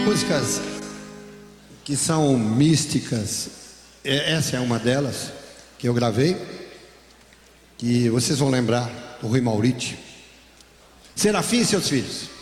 músicas que são místicas. Essa é uma delas que eu gravei, que vocês vão lembrar do Rui Mauriti. Serafim e seus filhos.